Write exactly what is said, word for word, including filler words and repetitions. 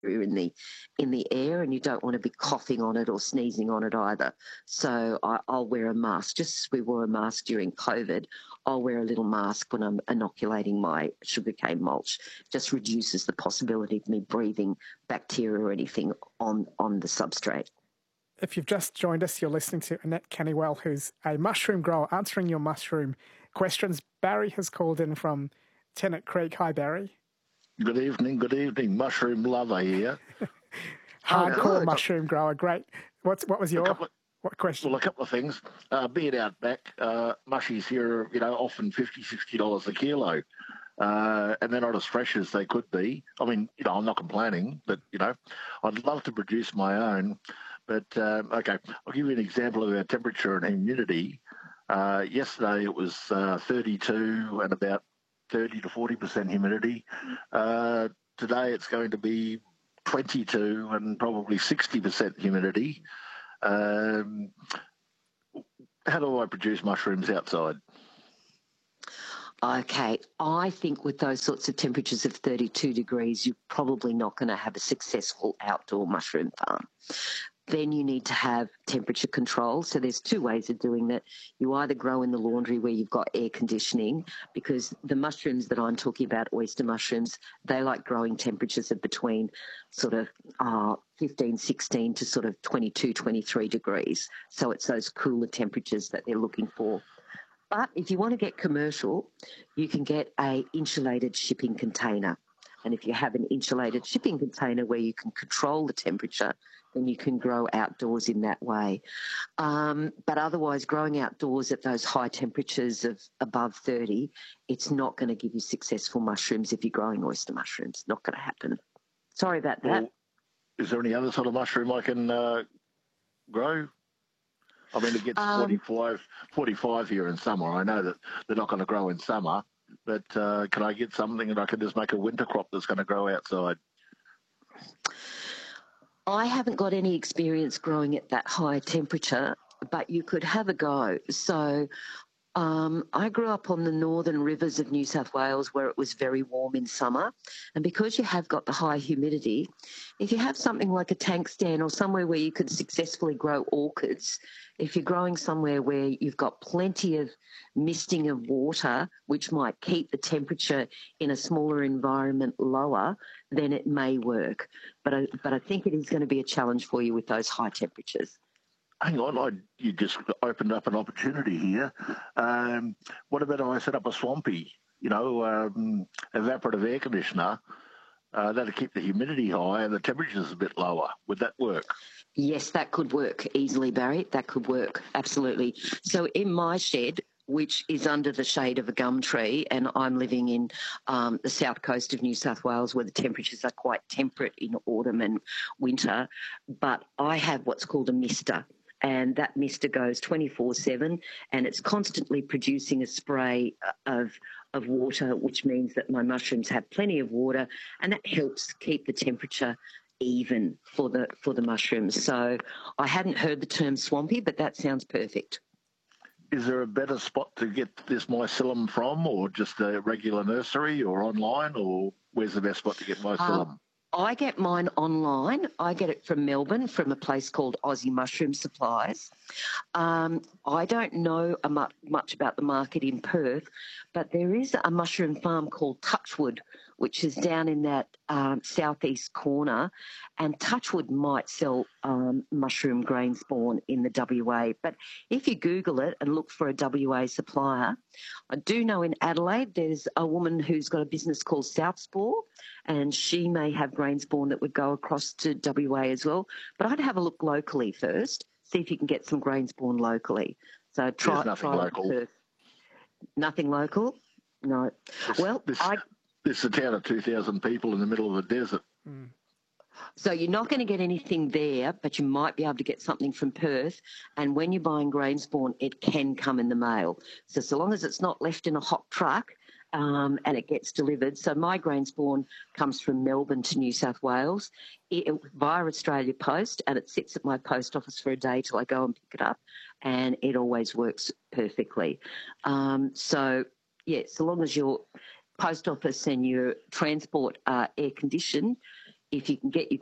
in the in the air, and you don't want to be coughing on it or sneezing on it either. So I, I'll wear a mask, just as we wore a mask during COVID. I'll wear a little mask when I'm inoculating my sugarcane mulch. Just reduces the possibility of me breathing bacteria or anything on, on the substrate. If you've just joined us, you're listening to Annette Kennywell, who's a mushroom grower, answering your mushroom questions. Barry has called in from Tennant Creek. Hi, Barry. Good evening, good evening. Mushroom lover here. Hardcore oh, mushroom grower. Great. What's What was your of, what question? Well, a couple of things. Uh, being out back, uh, mushies here are, you know, often fifty dollars, sixty dollars a kilo. Uh, and they're not as fresh as they could be. I mean, you know, I'm not complaining, but, you know, I'd love to produce my own. But, um, okay, I'll give you an example of our temperature and humidity. Uh, yesterday it was uh, thirty-two and about thirty to forty percent humidity. Uh, today it's going to be twenty-two and probably sixty percent humidity. Um, how do I produce mushrooms outside? Okay, I think with those sorts of temperatures of thirty-two degrees, you're probably not going to have a successful outdoor mushroom farm. Then you need to have temperature control. So there's two ways of doing that. You either grow in the laundry where you've got air conditioning, because the mushrooms that I'm talking about, oyster mushrooms, they like growing temperatures of between sort of uh, fifteen, sixteen to sort of twenty-two, twenty-three degrees. So it's those cooler temperatures that they're looking for. But if you want to get commercial, you can get a insulated shipping container. And if you have an insulated shipping container where you can control the temperature, then you can grow outdoors in that way. Um, but otherwise, growing outdoors at those high temperatures of above thirty, it's not going to give you successful mushrooms if you're growing oyster mushrooms. Not going to happen. Sorry about that. Well, is there any other sort of mushroom I can uh, grow? I mean, it gets um, forty-five, forty-five here in summer. I know that they're not going to grow in summer, but uh, can I get something that I can just make a winter crop that's going to grow outside? I haven't got any experience growing at that high temperature, but you could have a go. So um, I grew up on the northern rivers of New South Wales where it was very warm in summer. And because you have got the high humidity, if you have something like a tank stand or somewhere where you could successfully grow orchids, if you're growing somewhere where you've got plenty of misting of water, which might keep the temperature in a smaller environment lower, then it may work. But I, but I think it is going to be a challenge for you with those high temperatures. Hang on, I, you just opened up an opportunity here. Um, what about if I set up a swampy, you know, um, evaporative air conditioner? Uh, that'll keep the humidity high and the temperature's a bit lower. Would that work? Yes, that could work easily, Barry. That could work, absolutely. So in my shed, which is under the shade of a gum tree, and I'm living in um, the south coast of New South Wales where the temperatures are quite temperate in autumn and winter, but I have what's called a mister. And that mister goes twenty-four seven and it's constantly producing a spray of of water, which means that my mushrooms have plenty of water, and that helps keep the temperature even for the for the mushrooms. So I hadn't heard the term swampy, but that sounds perfect. Is there a better spot to get this mycelium from, or just a regular nursery or online, or where's the best spot to get mycelium? Um, I get mine online. I get it from Melbourne, from a place called Aussie Mushroom Supplies. Um, I don't know a much, much about the market in Perth, but there is a mushroom farm called Touchwood, which is down in that um, southeast corner, and Touchwood might sell um, mushroom grain spawn in the W A. But if you Google it and look for a W A supplier, I do know in Adelaide there's a woman who's got a business called Southspore, and she may have grain spawn that would go across to W A as well. But I'd have a look locally first, see if you can get some grain spawn locally. So try, There's nothing try local. Perth. Nothing local? No. This, well, this, I... This is a town of two thousand people in the middle of the desert. Mm. So you're not going to get anything there, but you might be able to get something from Perth. And when you're buying grain spawn, it can come in the mail. So so long as it's not left in a hot truck um, and it gets delivered. So my grain spawn comes from Melbourne to New South Wales it, via Australia Post, and it sits at my post office for a day till I go and pick it up, and it always works perfectly. Um, so, yeah, so long as you're post office and your transport are air conditioned, if you can get your